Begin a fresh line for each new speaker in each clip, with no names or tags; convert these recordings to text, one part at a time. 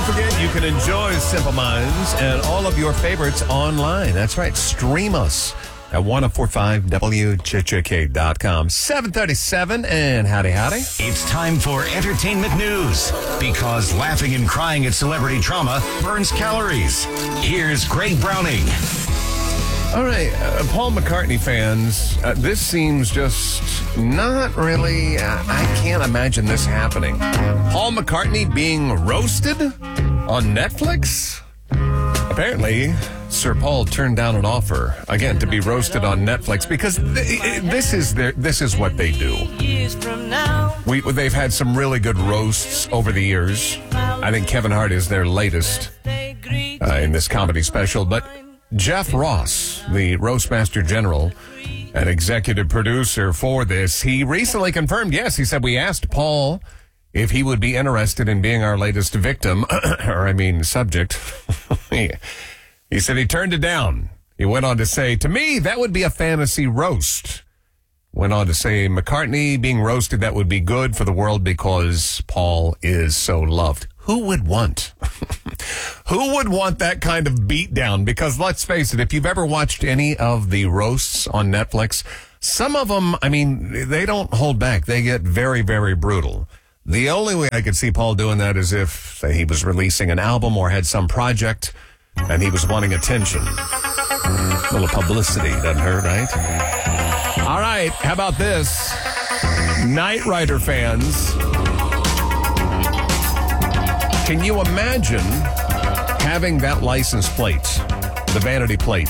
forget, you can enjoy Simple Minds and all of your favorites online. That's right. Stream us at 1045wjjk.com. 7:37 and howdy.
It's time for entertainment news because laughing and crying at celebrity trauma burns calories. Here's Greg Browning.
All right, Paul McCartney fans, this seems just not really, I can't imagine this happening. Paul McCartney being roasted on Netflix? Apparently, Sir Paul turned down an offer, again, to be roasted on Netflix because this is what they do. They've had some really good roasts over the years. I think Kevin Hart is their latest in this comedy special, but Jeff Ross, the Roastmaster General and executive producer for this, he recently confirmed, yes, he said, we asked Paul if he would be interested in being our latest victim, subject. He said he turned it down. He went on to say, to me, that would be a fantasy roast. Went on to say, McCartney being roasted, that would be good for the world because Paul is so loved. Who would want that kind of beatdown? Because let's face it, if you've ever watched any of the roasts on Netflix, some of them, they don't hold back. They get very, very brutal. The only way I could see Paul doing that is if, say, he was releasing an album or had some project and he was wanting attention. A little publicity doesn't hurt, right? All right, how about this? Knight Rider fans, can you imagine having that license plate, the vanity plate,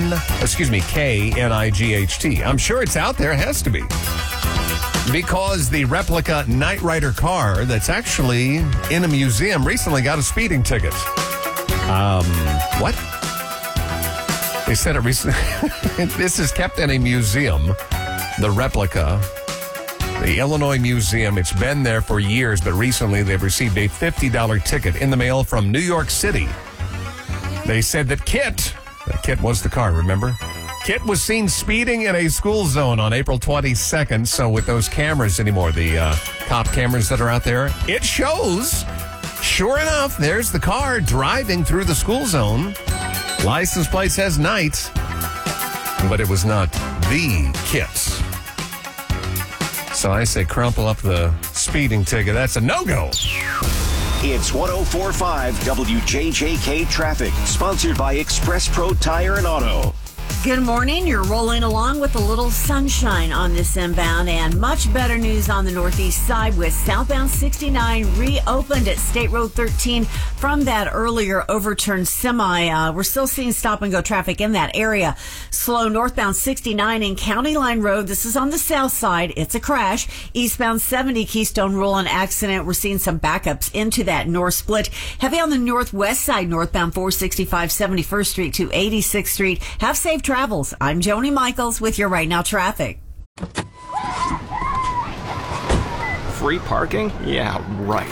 K-N-I-G-H-T? I'm sure it's out there. It has to be. Because the replica Knight Rider car that's actually in a museum recently got a speeding ticket. What? They said it recently. This is kept in a museum, the replica. The Illinois Museum, it's been there for years, but recently they've received a $50 ticket in the mail from New York City. They said that Kit was the car, remember? Kit was seen speeding in a school zone on April 22nd, so with those cameras anymore, the cop cameras that are out there, it shows, sure enough, there's the car driving through the school zone. License plate says Knight, but it was not the Kit. So I say crumple up the speeding ticket. That's a no-go.
It's 1045 WJJK Traffic, sponsored by Express Pro Tire and Auto.
Good morning. You're rolling along with a little sunshine on this inbound and much better news on the northeast side with southbound 69 reopened at State Road 13 from that earlier overturned semi. We're still seeing stop and go traffic in that area. Slow northbound 69 in County Line Road. This is on the south side. It's a crash. Eastbound 70 Keystone Roll accident. We're seeing some backups into that north split. Heavy on the northwest side, northbound 465 71st Street to 86th Street. Have safe travels. I'm Joni Michaels with your Right Now traffic.
Free parking? Yeah, right.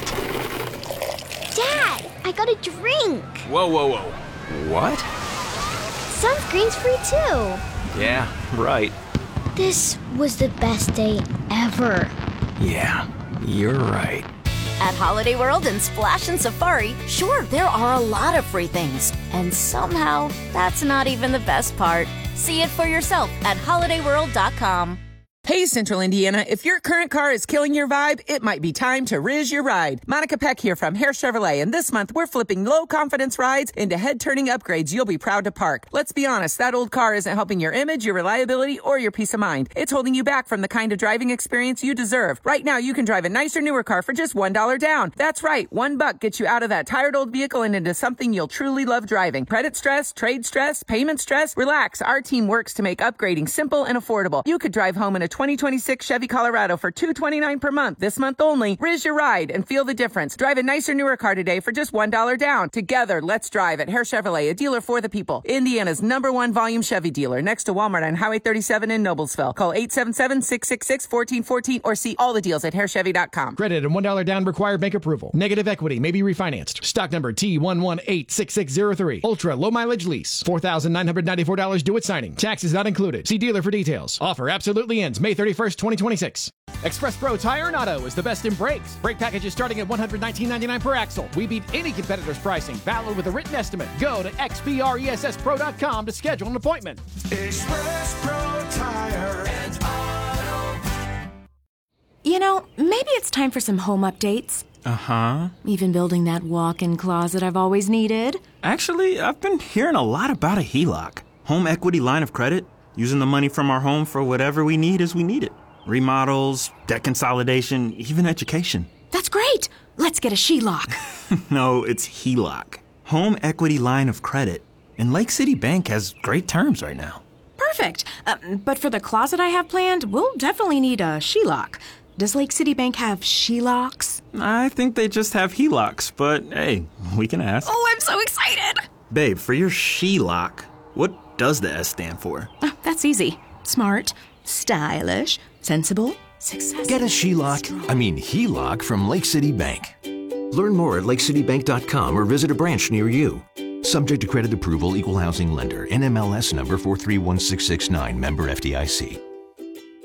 Dad, I got a drink.
Whoa. What?
Sunscreen's free too.
Yeah, right.
This was the best day ever.
Yeah, you're right.
At Holiday World and Splash and Safari, sure, there are a lot of free things. And somehow, that's not even the best part. See it for yourself at holidayworld.com.
Hey, Central Indiana, if your current car is killing your vibe, it might be time to Riz your ride. Monica Peck here from Hare Chevrolet, and this month we're flipping low-confidence rides into head-turning upgrades you'll be proud to park. Let's be honest, that old car isn't helping your image, your reliability, or your peace of mind. It's holding you back from the kind of driving experience you deserve. Right now, you can drive a nicer, newer car for just $1 down. That's right, $1 gets you out of that tired old vehicle and into something you'll truly love driving. Credit stress, trade stress, payment stress? Relax, our team works to make upgrading simple and affordable. You could drive home in a 2026 Chevy Colorado for $229 per month. This month only. Riz your ride and feel the difference. Drive a nicer, newer car today for just $1 down. Together, let's drive at Hare Chevrolet, a dealer for the people. Indiana's #1 volume Chevy dealer, next to Walmart on Highway 37 in Noblesville. Call 877-666-1414 or see all the deals at harechevy.com.
Credit and $1 down required bank approval. Negative equity may be refinanced. Stock number T1186603. Ultra low mileage lease. $4,994 due at signing. Taxes not included. See dealer for details. Offer absolutely ends May 31st, 2026. Express Pro Tire and Auto is the best in brakes. Brake packages starting at $119.99 per axle. We beat any competitor's pricing. Valid with a written estimate. Go to xpressspro.com to schedule an appointment.
Express Pro Tire and Auto.
You know, maybe it's time for some home updates.
Uh-huh.
Even building that walk-in closet I've always needed.
Actually, I've been hearing a lot about a HELOC. Home equity line of credit. Using the money from our home for whatever we need as we need it. Remodels, debt consolidation, even education.
That's great. Let's get a HELOC.
No, it's HELOC. Home equity line of credit. And Lake City Bank has great terms right now.
Perfect. But for the closet I have planned, we'll definitely need a HELOC. Does Lake City Bank have HELOCs?
I think they just have HELOCs, but hey, we can ask.
Oh, I'm so excited.
Babe, for your HELOC, what does the S stand for?
Oh, that's easy. Smart, stylish, sensible, successful.
Get a HELOC from Lake City Bank. Learn more at lakecitybank.com or visit a branch near you. Subject to credit approval, equal housing lender, NMLS number 431669, member FDIC.